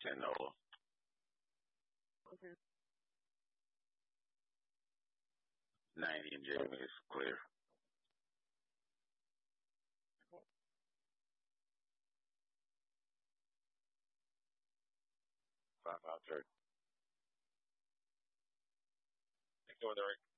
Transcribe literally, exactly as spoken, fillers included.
ten Nova. Okay. ninety and Jamie is clear. Five out there. Thanks over there.